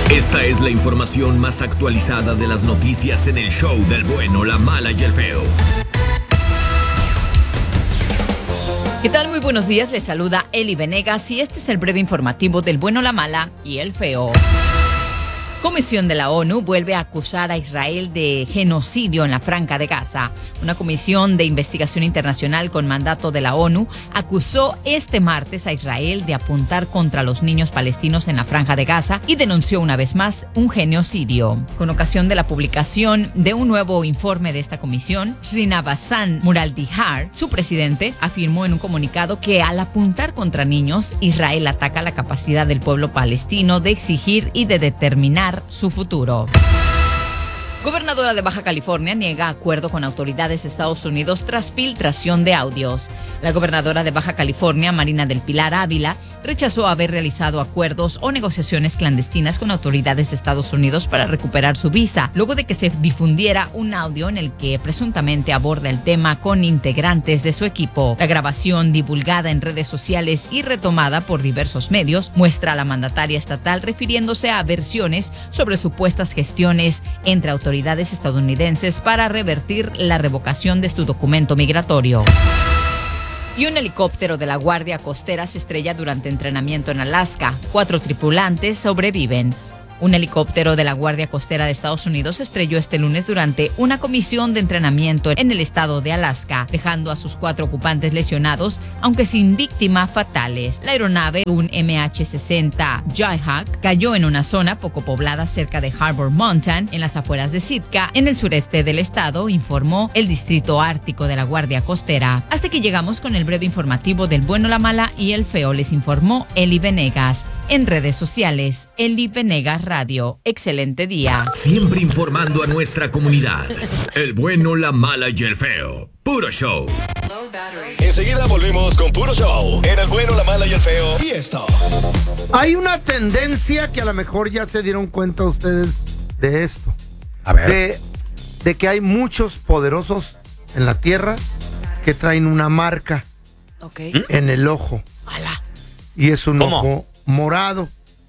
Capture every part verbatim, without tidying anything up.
Esta es la información más actualizada de las noticias en el show del bueno, la mala y el feo. ¿Qué tal? Muy buenos días, les saluda Eli Venegas y este es el breve informativo del bueno, la mala y el feo. Comisión de la ONU vuelve a acusar a Israel de genocidio en la Franja de Gaza. Una comisión de investigación internacional con mandato de la ONU acusó este martes a Israel de apuntar contra los niños palestinos en la Franja de Gaza y denunció una vez más un genocidio. Con ocasión de la publicación de un nuevo informe de esta comisión, Srinivas Muralidhar, su presidente, afirmó en un comunicado que al apuntar contra niños, Israel ataca la capacidad del pueblo palestino de exigir y de determinar su futuro. Gobernadora de Baja California niega acuerdo con autoridades de Estados Unidos tras filtración de audios. La gobernadora de Baja California, Marina del Pilar Ávila, rechazó haber realizado acuerdos o negociaciones clandestinas con autoridades de Estados Unidos para recuperar su visa, luego de que se difundiera un audio en el que presuntamente aborda el tema con integrantes de su equipo. La grabación, divulgada en redes sociales y retomada por diversos medios, muestra a la mandataria estatal refiriéndose a versiones sobre supuestas gestiones entre autoridades autoridades estadounidenses para revertir la revocación de su documento migratorio. Y un helicóptero de la Guardia Costera se estrella durante entrenamiento en Alaska. Cuatro tripulantes sobreviven. Un helicóptero de la Guardia Costera de Estados Unidos se estrelló este lunes durante una comisión de entrenamiento en el estado de Alaska, dejando a sus cuatro ocupantes lesionados, aunque sin víctimas fatales. La aeronave, un M H sesenta Jayhawk, cayó en una zona poco poblada cerca de Harbor Mountain, en las afueras de Sitka, en el sureste del estado, informó el Distrito Ártico de la Guardia Costera. Hasta aquí llegamos con el breve informativo del bueno, la mala y el feo, les informó Eli Venegas. En redes sociales, Eli Venegas Radio. Excelente día. Siempre informando a nuestra comunidad. El bueno, la mala y el feo. Puro show. Enseguida volvemos con Puro Show. En el bueno, la mala y el feo. Y esto. Hay una tendencia que a lo mejor ya se dieron cuenta ustedes de esto. A ver. De, de que hay muchos poderosos en la tierra que traen una marca okay. en el ojo. ¡Hala! Y es un ¿Cómo? ojo morado.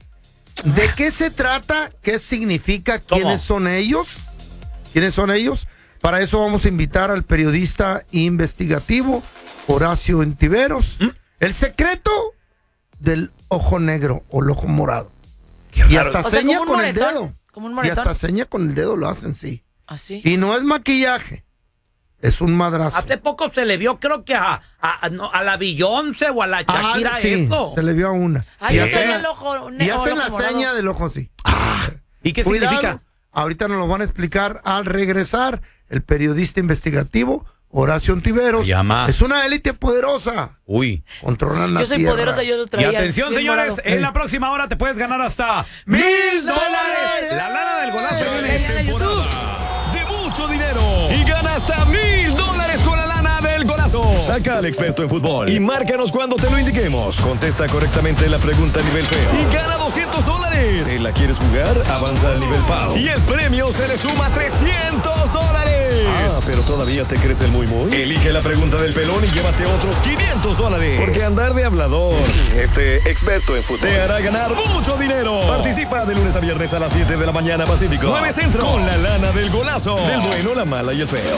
¿De qué se trata? ¿Qué significa? ¿Cómo? ¿Quiénes son ellos? ¿Quiénes son ellos? Para eso vamos a invitar al periodista investigativo Horacio Ontiveros. ¿Mm? El secreto del ojo negro o el ojo morado. Qué y raro. hasta O sea, seña como un con el moretón, dedo. como un Y moretón. hasta seña con el dedo lo hacen, sí. ¿Ah, sí? Y no es maquillaje. Es un madrazo. Hace poco se le vio, creo que a, a, a, no, a la Beyoncé o a la Shakira Ah, sí, eso. se le vio a una. Ay, y yo hacen, tenía el ojo ne- y hacen ojo la morado. seña del ojo así. Ah, ¿y qué Cuidado, significa? ahorita nos lo van a explicar al regresar el periodista investigativo Horacio Ontiveros. Llama. Es una élite poderosa. Uy. Controlan la Yo soy tierra. poderosa, yo lo Y traía. atención, bien señores, morado. en la próxima hora te puedes ganar hasta ¡Mil mil dólares! dólares. La lana del golazo Ay, viene. ay, ay, YouTube. De mucho dinero. Y gana hasta mil dólares con la lana del golazo. Saca al experto en fútbol y márcanos cuando te lo indiquemos. Contesta correctamente la pregunta a nivel feo y gana doscientos dólares. ¿Te la quieres jugar? Avanza al nivel Pau. Y el premio se le suma a trescientos dólares. Ah, pero todavía te crees el muy muy. Elige la pregunta del pelón y llévate otros quinientos dólares. Porque andar de hablador, este experto en fútbol, te hará ganar mucho dinero. Participa de lunes a viernes a las siete de la mañana Pacífico. nueve Centro. Con la lana del golazo. Del bueno, la mala y el feo.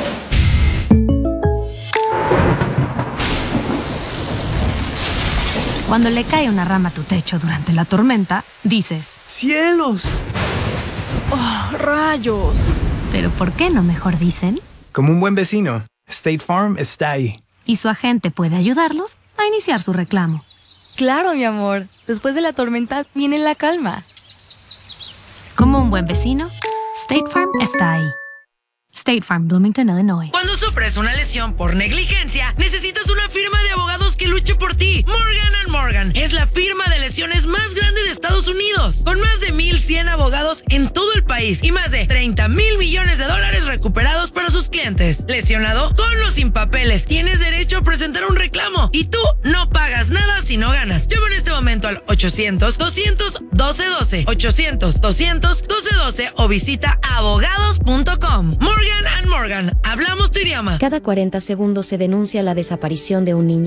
Cuando le cae una rama a tu techo durante la tormenta, dices, ¡Cielos! ¡oh, rayos! Pero ¿por qué no mejor dicen? Como un buen vecino, State Farm está ahí. Y su agente puede ayudarlos a iniciar su reclamo. Claro, mi amor. Después de la tormenta viene la calma. Como un buen vecino, State Farm está ahí. State Farm, Bloomington, Illinois. Cuando sufres una lesión por negligencia, necesitas una firma de abogados que luche por ti. Morgan and Morgan es la firma de lesiones más grande de Estados Unidos, con más de mil cien abogados en todo el país y más de treinta mil millones de dólares recuperados para sus clientes. Lesionado, con o sin papeles, tienes derecho a presentar un reclamo y tú no pagas nada si no ganas. Llama en este momento al ochocientos, doscientos, doce doce, ochocientos, doscientos, doce doce o visita abogados punto com. Morgan and Morgan, hablamos tu idioma. Cada cuarenta segundos se denuncia la desaparición de un niño. Hay una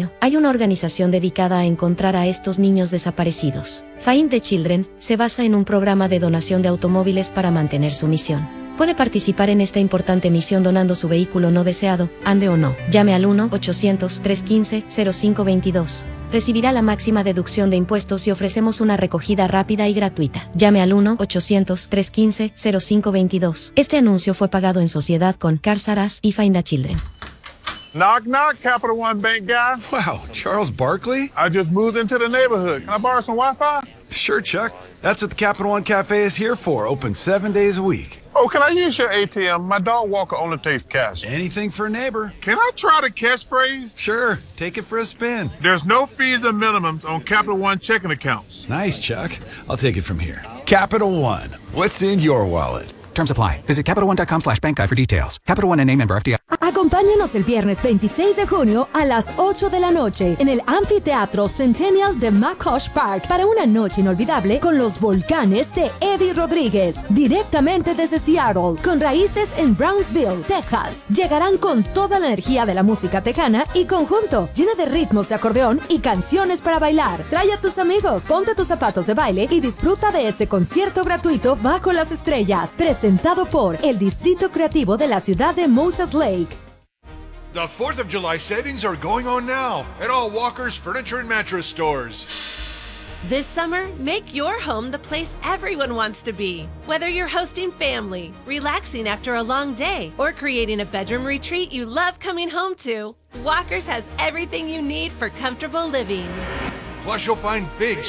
una organización dedicada a encontrar a estos niños desaparecidos. Find the Children se basa en un programa de donación de automóviles para mantener su misión. Puede participar en esta importante misión donando su vehículo no deseado, ande o no. Llame al uno ochocientos, trescientos quince, cero cinco veintidós. Recibirá la máxima deducción de impuestos y ofrecemos una recogida rápida y gratuita. Llame al uno ochocientos, trescientos quince, cero cinco veintidós. Este anuncio fue pagado en sociedad con Cars R Us y Find the Children. Knock, knock, Capital One Bank guy. Wow, Charles Barkley? I just moved into the neighborhood. Can I borrow some Wi-Fi? Sure, Chuck. That's what the Capital One Cafe is here for, open seven days a week. Oh, can I use your A T M? My dog Walker only takes cash. Anything for a neighbor. Can I try the catchphrase? Sure, take it for a spin. There's no fees and minimums on Capital One checking accounts. Nice, Chuck. I'll take it from here. Capital One. What's in your wallet? Terms apply. Visit CapitalOne.com slash bank guide for details. Capital One N A member F D I. Acompáñanos el viernes veintiséis de junio a las ocho de la noche en el Anfiteatro Centennial de McCosh Park para una noche inolvidable con los Volcanes de Eddie Rodríguez, directamente desde Seattle, con raíces en Brownsville, Texas. Llegarán con toda la energía de la música tejana y conjunto, llena de ritmos de acordeón y canciones para bailar. Trae a tus amigos, ponte tus zapatos de baile y disfruta de este concierto gratuito bajo las estrellas, presentado por el Distrito Creativo de la ciudad de Moses Lake. The fourth of July savings are going on now at all Walker's Furniture and Mattress stores. This summer, make your home the place everyone wants to be. Whether you're hosting family, relaxing after a long day, or creating a bedroom retreat you love coming home to, Walker's has everything you need for comfortable living. Plus, you'll find big